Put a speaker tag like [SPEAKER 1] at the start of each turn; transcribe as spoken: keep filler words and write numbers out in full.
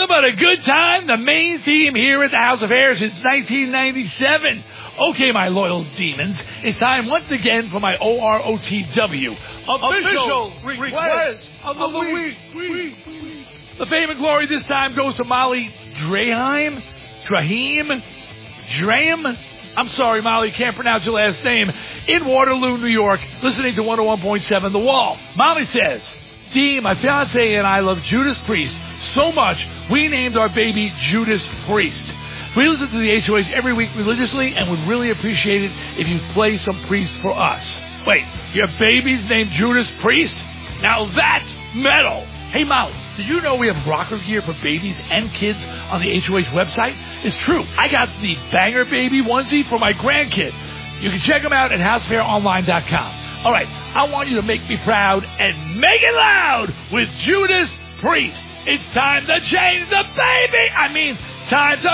[SPEAKER 1] about a good time? The main theme here at the House of Hair since nineteen ninety-seven. Okay, my loyal demons, it's time once again for my O R O T W.
[SPEAKER 2] Official request of the, of the week. week.
[SPEAKER 1] The fame and glory this time goes to Molly Draheim, Draheim, Draham. I'm sorry, Molly, can't pronounce your last name. In Waterloo, New York, listening to one oh one point seven The Wall. Molly says, Dee, my fiance and I love Judas Priest so much, we named our baby Judas Priest. We listen to the H O H every week religiously and would really appreciate it if you play some Priest for us. Wait, your baby's named Judas Priest? Now that's metal. Hey, Molly, did you know we have rocker gear for babies and kids on the H O H website? It's true. I got the Banger Baby onesie for my grandkid. You can check them out at house fair online dot com. All right, I want you to make me proud and make it loud with Judas Priest. It's time to change the baby. I mean, time to